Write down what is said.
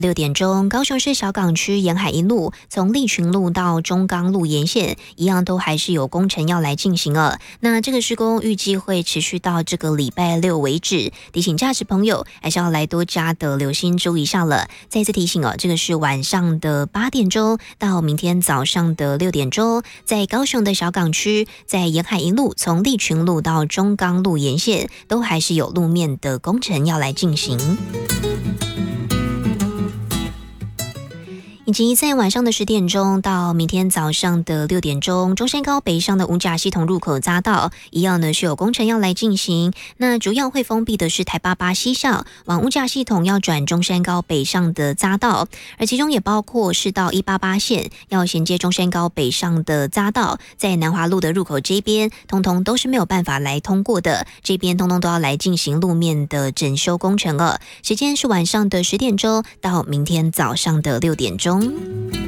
6点钟，高雄市小港区沿海一路从立群路到中钢路沿线，一样都还是有工程要来进行了。那这个施工预计会持续到这个礼拜六为止，提醒驾驶朋友还是要来多加的留心注意上了。再次提醒这个是晚上的8点钟到明天早上的6点钟，在高雄的小港区，在沿海一路从立群路到中钢路沿线，都还是有路面的工程要来进行。以及在晚上的10点钟到明天早上的6点钟，中山高北上的五甲系统入口匝道一样呢是有工程要来进行。那主要会封闭的是台88西向往五甲系统要转中山高北上的匝道，而其中也包括是到188线要衔接中山高北上的匝道，在南华路的入口这边，通通都是没有办法来通过的，这边通通都要来进行路面的整修工程了。时间是晚上的10点钟到明天早上的6点钟。